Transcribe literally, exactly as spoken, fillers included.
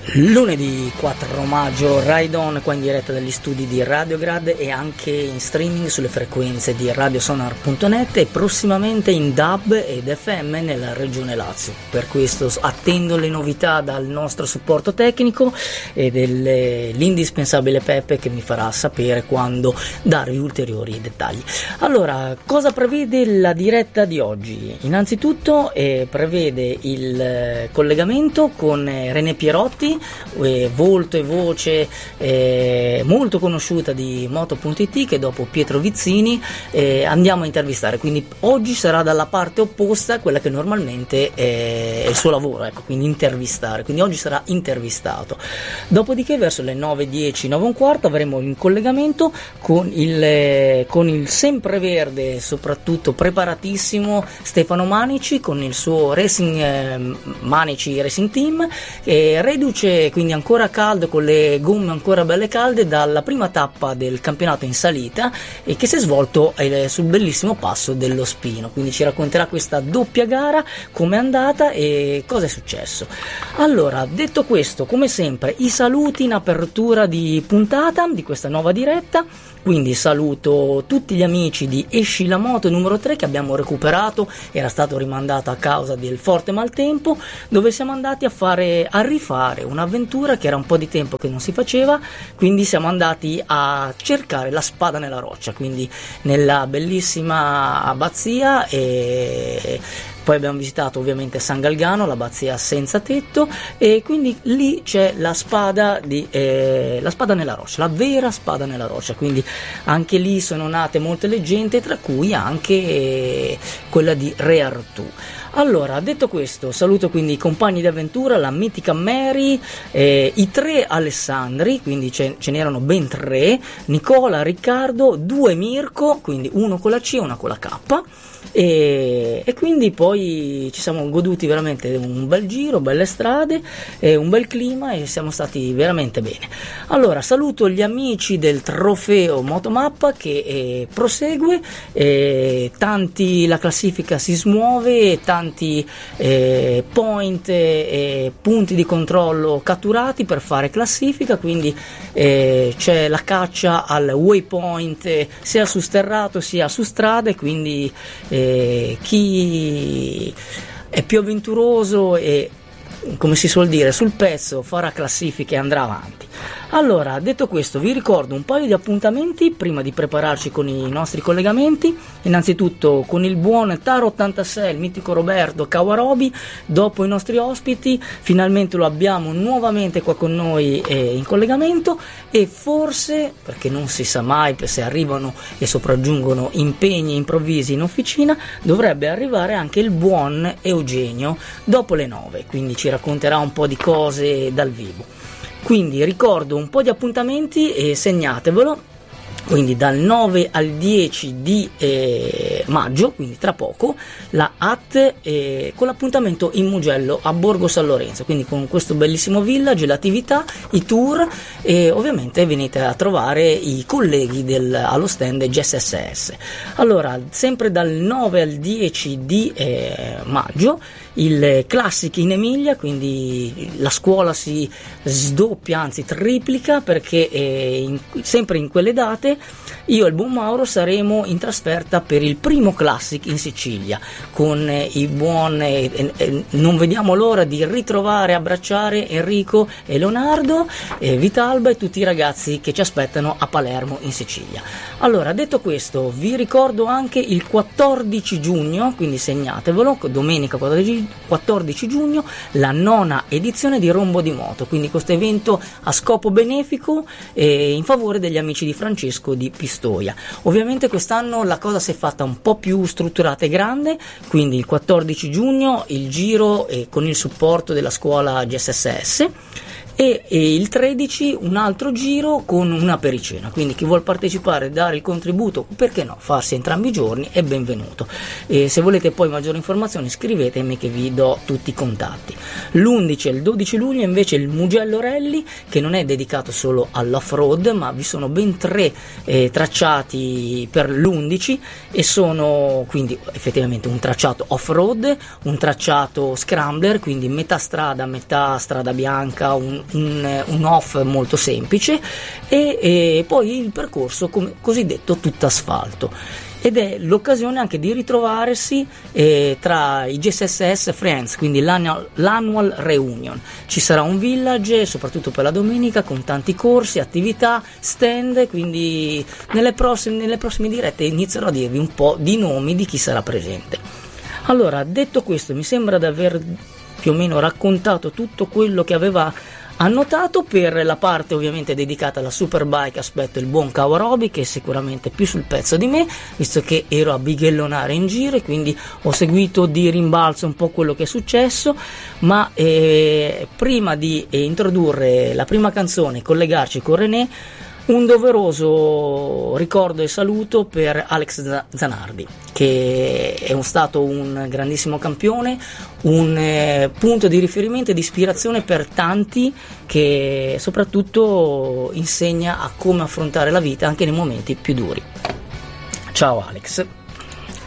Lunedì quattro maggio, Ride On qua in diretta dagli studi di Radiograd e anche in streaming sulle frequenze di radiosonar punto net e prossimamente in D A B ed F M nella regione Lazio. Per questo attendo le novità dal nostro supporto tecnico e dell'indispensabile Peppe che mi farà sapere quando darvi ulteriori dettagli. Allora, cosa prevede la diretta di oggi? Innanzitutto eh, prevede il eh, collegamento con eh, René Pierotti, Eh, volto e voce eh, molto conosciuta di Moto punto it, che dopo Pietro Vizzini eh, andiamo a intervistare, quindi oggi sarà dalla parte opposta a quella che normalmente è il suo lavoro, ecco, quindi intervistare, quindi oggi sarà intervistato. Dopodiché verso le nove e dieci, nove e un quarto avremo un collegamento con il, eh, con il sempreverde, soprattutto preparatissimo Stefano Manici con il suo Racing eh, Manici Racing Team, eh, reduce quindi ancora caldo, con le gomme ancora belle calde dalla prima tappa del campionato in salita e che si è svolto eh, sul bellissimo passo dello Spino, quindi ci racconterà questa doppia gara, come è andata e cosa è successo. Allora, detto questo, come sempre i saluti in apertura di puntata di questa nuova diretta. Quindi saluto tutti gli amici di Esci la Moto numero tre che abbiamo recuperato, era stato rimandato a causa del forte maltempo, dove siamo andati a fare a rifare un'avventura che era un po' di tempo che non si faceva, quindi siamo andati a cercare la spada nella roccia, quindi nella bellissima abbazia, e poi abbiamo visitato ovviamente San Galgano, l'abbazia senza tetto, e quindi lì c'è la spada di eh, la spada nella roccia, la vera spada nella roccia, quindi anche lì sono nate molte leggende, tra cui anche eh, quella di Re Artù. Allora, detto questo, saluto quindi i compagni di avventura, la mitica Mary, eh, i tre Alessandri, quindi ce, ce n'erano ben tre, Nicola, Riccardo, due Mirko, quindi uno con la C e una con la K. E, e quindi poi ci siamo goduti veramente un bel giro, belle strade, eh, un bel clima e siamo stati veramente bene. Allora, saluto gli amici del trofeo Motomappa che eh, prosegue, eh, tanti, la classifica si smuove, tanti eh, point e eh, punti di controllo catturati per fare classifica, quindi eh, c'è la caccia al waypoint eh, sia su sterrato sia su strade, quindi Eh, chi è più avventuroso e, come si suol dire, sul pezzo farà classifiche e andrà avanti. Allora, detto questo, vi ricordo un paio di appuntamenti prima di prepararci con i nostri collegamenti. Innanzitutto con il buon Taro ottantasei, il mitico Roberto Kawarobi, dopo i nostri ospiti finalmente lo abbiamo nuovamente qua con noi eh, in collegamento, e forse, perché non si sa mai se arrivano e sopraggiungono impegni improvvisi in officina, dovrebbe arrivare anche il buon Eugenio dopo le nove, quindi ci racconterà un po' di cose dal vivo. Quindi ricordo un po' di appuntamenti e segnatevelo, quindi dal nove al dieci di eh, maggio, quindi tra poco, la A T eh, con l'appuntamento in Mugello a Borgo San Lorenzo, quindi con questo bellissimo village, le attività, i tour, e ovviamente venite a trovare i colleghi del, allo stand G S S S. Allora, sempre dal nove al dieci di eh, maggio il Classic in Emilia, quindi la scuola si sdoppia, anzi triplica, perché eh, in, sempre in quelle date io e il buon Mauro saremo in trasferta per il primo Classic in Sicilia con eh, i buon eh, eh, non vediamo l'ora di ritrovare, abbracciare Enrico e Leonardo e Vitalba e tutti i ragazzi che ci aspettano a Palermo in Sicilia. Allora, detto questo, vi ricordo anche il quattordici giugno, quindi segnatevelo, domenica quattordici giugno, la nona edizione di Rombo di Moto, quindi questo evento a scopo benefico eh, in favore degli amici di Francesco di Pistoia. Ovviamente quest'anno la cosa si è fatta un po' più strutturata e grande, quindi il quattordici giugno il giro eh, con il supporto della scuola G S S S, e, e il tredici un altro giro con una pericena, quindi chi vuol partecipare e dare il contributo, perché no, farsi entrambi i giorni, è benvenuto. E se volete poi maggiori informazioni scrivetemi che vi do tutti i contatti. L'undici e il dodici luglio invece il Mugello Rally, che non è dedicato solo all'off-road, ma vi sono ben tre eh, tracciati per l'undici, e sono quindi effettivamente un tracciato off-road, un tracciato scrambler, quindi metà strada, metà strada bianca, un un, un off molto semplice e, e poi il percorso come, cosiddetto tutto asfalto, ed è l'occasione anche di ritrovarsi eh, tra i G S S S Friends, quindi l'annual, l'annual reunion. Ci sarà un village soprattutto per la domenica con tanti corsi, attività, stand, quindi nelle prossime, nelle prossime dirette inizierò a dirvi un po' di nomi di chi sarà presente. Allora, detto questo, mi sembra di aver più o meno raccontato tutto quello che aveva annotato. Per la parte ovviamente dedicata alla Superbike aspetto il buon Cavo Roby, che è sicuramente più sul pezzo di me, visto che ero a bighellonare in giro e quindi ho seguito di rimbalzo un po' quello che è successo. Ma eh, prima di eh, introdurre la prima canzone e collegarci con René, un doveroso ricordo e saluto per Alex Zanardi, che è un, stato un grandissimo campione, un eh, punto di riferimento e di ispirazione per tanti, che soprattutto insegna a come affrontare la vita anche nei momenti più duri. Ciao Alex.